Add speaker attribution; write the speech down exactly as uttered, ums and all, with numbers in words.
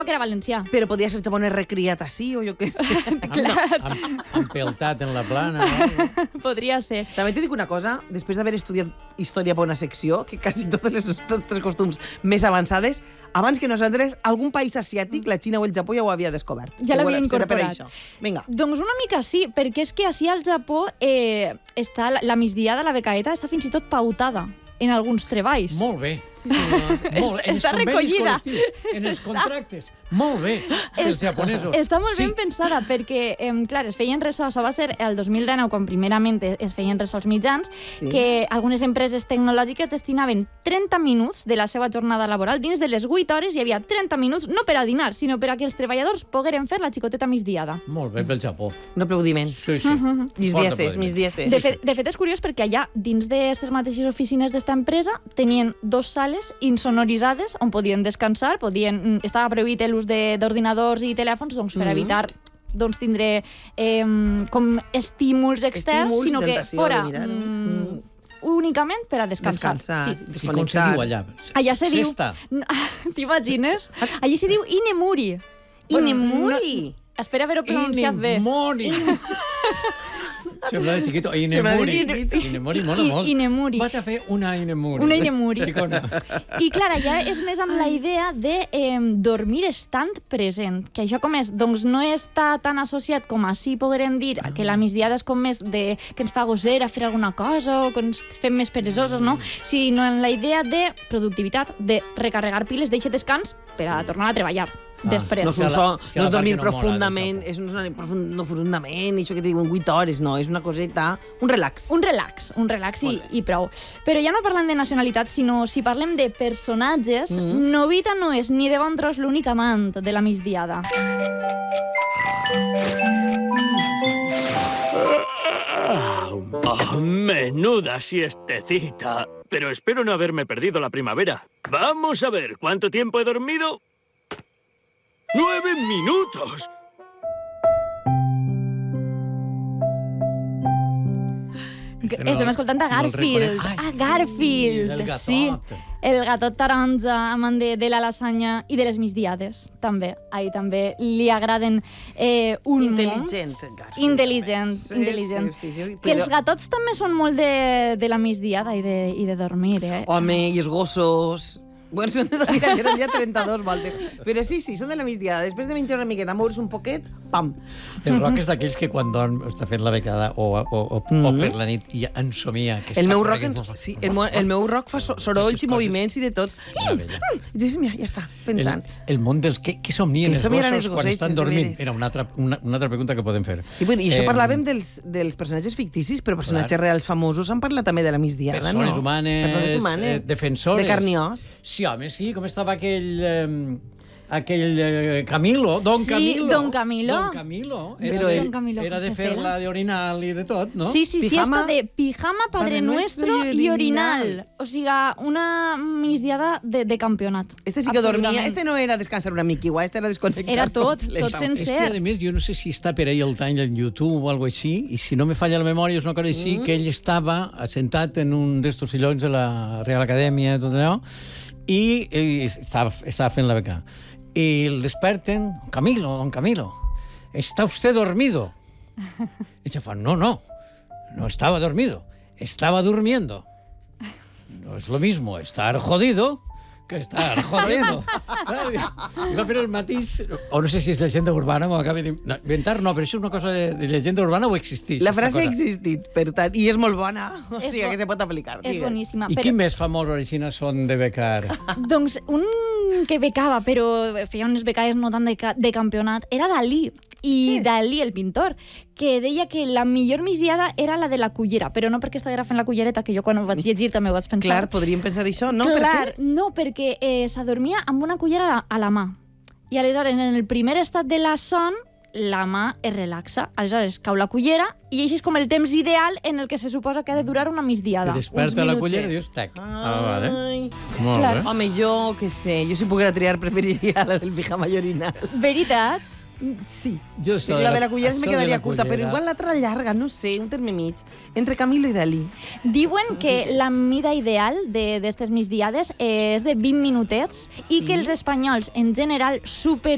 Speaker 1: que era valencià.
Speaker 2: Però podia ser japonès recriat així, o jo què sé.
Speaker 1: Clar.
Speaker 3: Empeltat en la plana. No?
Speaker 1: Podria ser.
Speaker 2: També t'hi dic una cosa, després d'haver estudiat història per una secció, que quasi totes les totes costums més avançades, abans que nosaltres, algun país asiàtic, la Xina o el Japó, ja ho havia descobert.
Speaker 1: Ja l'havia
Speaker 2: Serà per
Speaker 1: incorporat.
Speaker 2: això. Vinga.
Speaker 1: Doncs una mica sí, perquè és que així al Japó eh, està la, la migdiada, la becaeta, està fins i tot pautada en alguns treballs.
Speaker 3: Molt bé.
Speaker 2: Sí, senyor.
Speaker 3: Molt, en els
Speaker 1: Està
Speaker 3: convenis
Speaker 1: recollida.
Speaker 3: col·lectius, en els contractes. Molt bé, els japonesos.
Speaker 1: Està molt
Speaker 3: Sí.
Speaker 1: ben pensada, perquè, eh, clar, es feien ressò, això va ser el dos mil dinou, quan primerament es feien ressò als mitjans,
Speaker 2: Sí.
Speaker 1: que algunes empreses tecnològiques destinaven trenta minuts de la seva jornada laboral. Dins de les vuit hores hi havia trenta minuts, no per a dinar, sinó per a que els treballadors pogueren fer la xicoteta migdiada.
Speaker 3: Molt bé pel Japó.
Speaker 2: Un aplaudiment.
Speaker 3: Sí, sí.
Speaker 2: Migdieses, migdieses.
Speaker 1: De fet, de fet, és curiós perquè allà, dins d'aquestes mateixes oficines d'esta empresa, tenien dos sales insonoritzades on podien descansar, podien, estava prohibit l'ús d'ordinadors i telèfons doncs, per
Speaker 2: Mhm.
Speaker 1: evitar doncs, tindre eh, com estímuls externs,
Speaker 2: Estímuls,
Speaker 1: sinó que
Speaker 2: tentació
Speaker 1: fora
Speaker 2: de mirar-ho.
Speaker 1: mm, únicament per a descansar.
Speaker 2: Descansar,
Speaker 1: Sí.
Speaker 3: I com se
Speaker 2: desconnectar.
Speaker 3: diu allà?
Speaker 1: Allà se diu...
Speaker 3: Sesta.
Speaker 1: T'imagines? Allí se diu Inemuri.
Speaker 2: Inemuri!
Speaker 1: Espera haver-ho pronunciat bé.
Speaker 3: Inemori. Sembla de chiquito.
Speaker 2: Sembla de
Speaker 3: Inemori.
Speaker 2: chiquito.
Speaker 3: Inemori mola
Speaker 1: I-
Speaker 3: molt.
Speaker 1: Inemuri.
Speaker 3: Vaig a fer una Inemori.
Speaker 1: Una Inemuri.
Speaker 3: Xicona.
Speaker 1: I clar, allà és més amb la idea de eh, dormir estant present, que això com és, doncs no està tan associat com així podrem dir, que la migdiada és com més de que ens fa gossera fer alguna cosa o que ens fem més peresosos, no? Sinó en la idea de productivitat, de recarregar piles, deixa descans per a tornar a treballar després.
Speaker 2: No és un so,
Speaker 3: Si
Speaker 2: no
Speaker 3: a la
Speaker 2: és dormir
Speaker 3: part que no mola,
Speaker 2: profundament,
Speaker 3: del
Speaker 2: és un sonament profund, no profundament, això que te diuen vuit hores, no, és una coseta, un relax.
Speaker 1: Un relax, un relax i,
Speaker 2: Molt bé.
Speaker 1: i prou. Però ja no parlem de nacionalitat, sinó si parlem de personatges,
Speaker 2: Mhm.
Speaker 1: Nobita no és ni de bon tros l'únic amant de la migdiada.
Speaker 4: Ah, menuda siestecita. Pero espero no haberme perdido la primavera. Vamos a ver, ¿cuánto tiempo he dormido? ¡Nueve minutos!
Speaker 3: Este no-
Speaker 1: Estem escoltant a
Speaker 3: no el
Speaker 1: Garfield.
Speaker 3: reconec. Ah,
Speaker 1: a
Speaker 3: sí,
Speaker 1: Garfield,
Speaker 3: el gatot.
Speaker 1: sí. El gatot taronja, amant de, de la lasanya i de les migdiades, també. Ahí també li agraden eh, un
Speaker 2: Intel·ligent.
Speaker 1: munt.
Speaker 2: Garfield,
Speaker 1: Intel·ligent,
Speaker 2: sí,
Speaker 1: intel·ligent.
Speaker 2: Sí, sí, sí,
Speaker 1: Que els
Speaker 2: però-
Speaker 1: gatots també són molt de, de la migdiada i de, i de dormir, eh?
Speaker 2: Home, i els gossos... Bueno, són de dormir, eren ja trenta-dos voltes. Però sí, sí, són de la migdiada. Després de menjar una miqueta, moure's un poquet, pam.
Speaker 3: El roc és d'aquells que quan dorm està fent la becada o, o, o,
Speaker 2: Mhm.
Speaker 3: o per la nit i ensomia. Que
Speaker 2: El
Speaker 3: està
Speaker 2: meu roc,
Speaker 3: corrent.
Speaker 2: ens, sí, el, meu, el meu roc fa so, sorolls i
Speaker 3: coses.
Speaker 2: moviments i de tot.
Speaker 3: Meravella.
Speaker 2: I dius, mira, ja està, pensant.
Speaker 3: El, el món dels... Què, què somnien
Speaker 2: Què
Speaker 3: els
Speaker 2: somnien
Speaker 3: gossos
Speaker 2: els
Speaker 3: quan
Speaker 2: gossets,
Speaker 3: estan
Speaker 2: de
Speaker 3: dormint?
Speaker 2: veres?
Speaker 3: Era una altra, una, una altra pregunta que podem fer.
Speaker 2: Sí, bueno, i això
Speaker 3: Eh,
Speaker 2: parlàvem dels, dels personatges ficticis, però personatges
Speaker 3: Clar.
Speaker 2: reals famosos han parlat també de la migdiada,
Speaker 3: Persones
Speaker 2: no?
Speaker 3: humanes,
Speaker 2: Persones humanes,
Speaker 3: eh, defensores.
Speaker 2: de carn i os.
Speaker 3: Sí, home, sí. Com estava aquell... Eh, aquell eh, Camilo, Don
Speaker 1: Sí,
Speaker 3: Camilo.
Speaker 1: Don Camilo.
Speaker 3: Don Camilo. Era
Speaker 2: Però
Speaker 3: de,
Speaker 2: ell-
Speaker 1: Don Camilo
Speaker 3: era de
Speaker 1: Josefera.
Speaker 3: fer-la d'orinal i de tot, no?
Speaker 1: Sí, sí, sí,
Speaker 2: Pijama,
Speaker 1: està de pijama, Padre,
Speaker 2: Padre
Speaker 1: Nuestro,
Speaker 2: Nuestro
Speaker 1: i
Speaker 2: i
Speaker 1: orinal.
Speaker 2: orinal.
Speaker 1: O sigui, una migdiada de, de campionat.
Speaker 2: Este sí que dormia.
Speaker 1: Absolutament.
Speaker 2: Este no era descansar una mica, igual, este era desconnectar.
Speaker 1: Era tot,
Speaker 2: completament.
Speaker 1: tot sense-
Speaker 3: Este, a més, jo no sé si està per ahí el tall en YouTube o algo així, i si no me falla la memòria és una cosa així,
Speaker 2: Mm.
Speaker 3: que ell estava assentat en un d'estos sillons de la Real Acadèmia, tot allò, i, i estava, estava fent la beca. Y el desperten, Camilo, don Camilo, ¿está usted dormido? Y se fa, no, no, no estaba dormido, estaba durmiendo. No es lo mismo estar jodido que estar jodiendo. Clar, I va fer el mateix, o no sé si és llegenda urbana, m'ho acaba d'inventar, no, però això és una cosa de, de llegenda urbana o existeix?
Speaker 2: La
Speaker 3: esta
Speaker 2: frase ha
Speaker 3: cosa?
Speaker 2: existit, per tant, i és molt bona. O
Speaker 1: És
Speaker 2: sigui,
Speaker 1: bo-
Speaker 2: que se pot aplicar.
Speaker 1: És
Speaker 2: digues.
Speaker 1: boníssima.
Speaker 3: I
Speaker 1: Però,
Speaker 3: quin més famós origina són de becar?
Speaker 1: doncs un que becava, però feia unes becades no tant de, ca de campionat, era Dalí. I
Speaker 2: és?
Speaker 1: Dalí, el pintor, que deia que la millor migdiada era la de la cullera, però no perquè estiguera fent la cullereta, que jo quan ho vaig llegir també ho vaig pensar.
Speaker 2: Clar, podríem pensar això, no?
Speaker 1: Clar,
Speaker 2: Per què?
Speaker 1: no, perquè eh, s'adormia amb una cullera a la, a la mà. I aleshores, en el primer estat de la son, la mà es relaxa. Aleshores, cau la cullera i així és com el temps ideal en el que se suposa que ha de durar una migdiada.
Speaker 3: Te desperta la
Speaker 2: minutets.
Speaker 3: cullera i dius, tac. Ah, vale.
Speaker 2: Ai.
Speaker 3: Molt
Speaker 1: Clar.
Speaker 3: bé.
Speaker 2: Home, jo, què sé, jo si poguera triar preferiria la del pijama i orinal.
Speaker 1: Veritat?
Speaker 2: Sí.
Speaker 3: Jo soy
Speaker 2: La de la cullera
Speaker 3: això
Speaker 2: me
Speaker 3: de
Speaker 2: quedaria
Speaker 3: la
Speaker 2: curta, però
Speaker 3: cullera.
Speaker 2: igual l'altra llarga, no sé, un terme mig. Entre Camilo i Dalí.
Speaker 1: Diuen que la mida ideal d'aquestes migdiades és de vint minutets i
Speaker 2: Sí?
Speaker 1: que els espanyols, en general, super